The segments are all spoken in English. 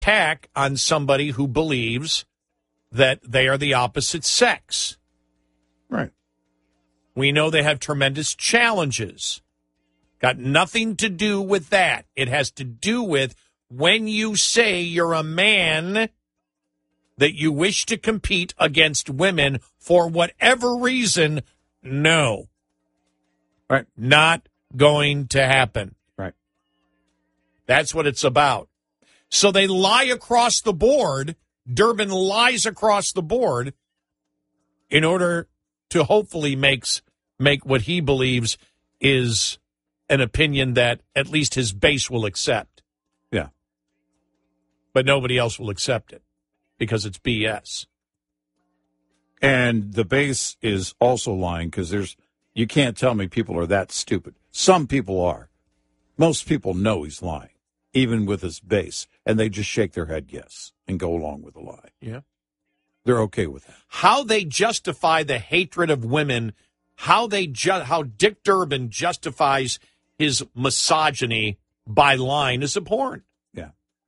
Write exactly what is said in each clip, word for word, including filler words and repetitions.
attack on somebody who believes that they are the opposite sex. Right. We know they have tremendous challenges. Got nothing to do with that. It has to do with when you say you're a man that you wish to compete against women for whatever reason, no. Right. Not going to happen. Right. That's what it's about. So they lie across the board. Durbin lies across the board in order to hopefully makes make what he believes is an opinion that at least his base will accept. Yeah. But nobody else will accept it because it's B S. And the base is also lying because there's you can't tell me people are that stupid. Some people are. Most people know he's lying, even with his base, and they just shake their head yes and go along with the lie. Yeah. They're okay with that. How they justify the hatred of women, how they ju- how Dick Durbin justifies his misogyny by lying is abhorrent. Yeah.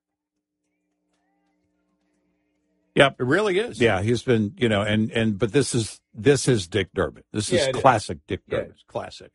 Yep, it really is. Yeah, he's been, you know, and, and but this is this is Dick Durbin. This Yeah, is classic is. Dick Durbin. Yeah, it's classic.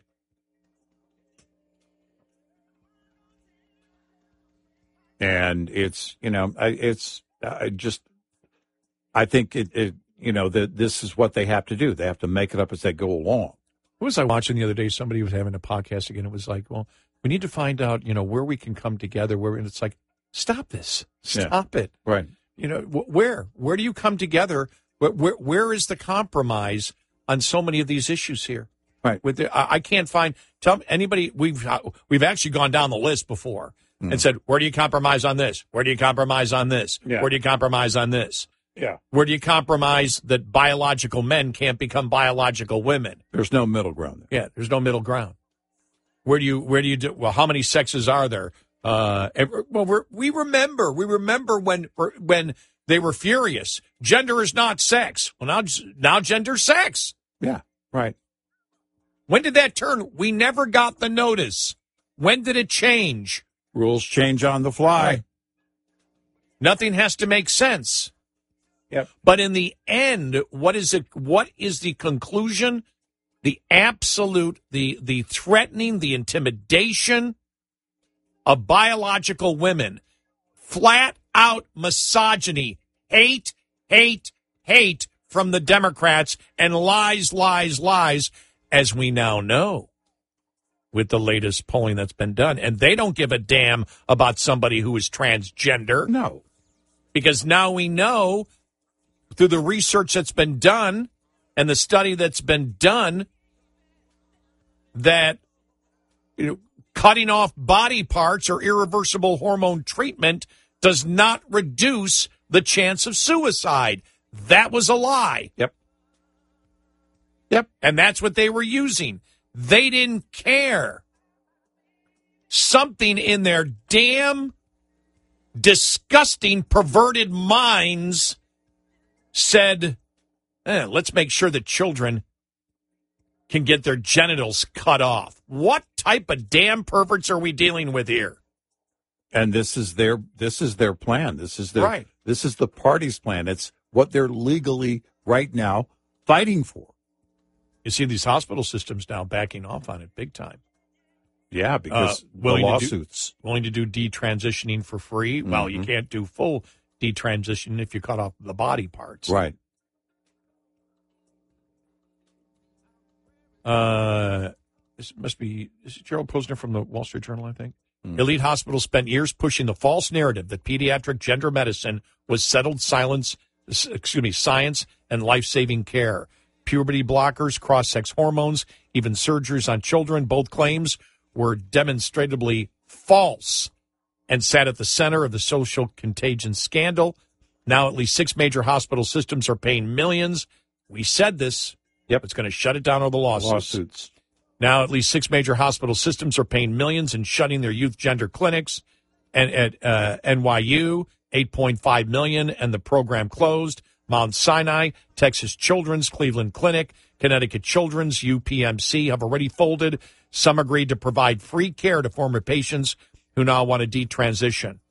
And it's, you know, I, it's I just, I think it, it you know, that this is what they have to do. They have to make it up as they go along. What was I watching the other day? Somebody was having a podcast again. It was like, well, we need to find out, you know, where we can come together. Where and it's like, stop this, stop yeah. it. Right. You know, wh- where where do you come together? Where, where where is the compromise on so many of these issues here? Right. With the, I, I can't find. Tell me, anybody. We've uh, we've actually gone down the list before mm. and said, where do you compromise on this? Where do you compromise on this? Yeah. Where do you compromise on this? Yeah. Where do you compromise that biological men can't become biological women? There's no middle ground there. Yeah, there's no middle ground. Where do you where do you do? Well, how many sexes are there? Uh, every, well, we're, we remember we remember when when they were furious. Gender is not sex. Well, now now gender's sex. Yeah, right. When did that turn? We never got the notice. When did it change? Rules change on the fly. Right. Nothing has to make sense. Yep. But in the end, what is it? What is the conclusion? The absolute, the the threatening, the intimidation of biological women, flat out misogyny, hate, hate, hate from the Democrats, and lies, lies, lies, as we now know with the latest polling that's been done. And they don't give a damn about somebody who is transgender. No. Because now we know through the research that's been done and the study that's been done that, you know, cutting off body parts or irreversible hormone treatment does not reduce the chance of suicide. That was a lie. Yep. Yep. And that's what they were using. They didn't care. Something in their damn disgusting, perverted minds said, eh, let's make sure that children can get their genitals cut off. What type of damn perverts are we dealing with here? And this is their this is their plan. This is their right. This is the party's plan. It's what they're legally right now fighting for. You see these hospital systems now backing off on it big time. Yeah, because uh, the lawsuits. To do, willing to do detransitioning for free. Mm-hmm. Well, you can't do full detransition if you cut off the body parts. Right. Uh, this must be this is Gerald Posner from the Wall Street Journal, I think. Mm. Elite Hospitals spent years pushing the false narrative that pediatric gender medicine was settled silence, excuse me, science and life-saving care. Puberty blockers, cross-sex hormones, even surgeries on children, both claims were demonstrably false and sat at the center of the social contagion scandal. Now at least six major hospital systems are paying millions. We said this. Yep, it's going to shut it down over the lawsuits. Lawsuits. Now at least six major hospital systems are paying millions and shutting their youth gender clinics. And at uh, N Y U, eight point five million dollars, and the program closed. Mount Sinai, Texas Children's, Cleveland Clinic, Connecticut Children's, U P M C have already folded. Some agreed to provide free care to former patients who now want to detransition.